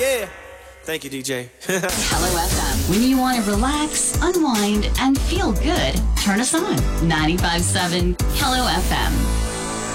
yeah. Thank you, DJ. Hello FM. When you want to relax, unwind, and feel good, turn us on. 95.7 Hello FM.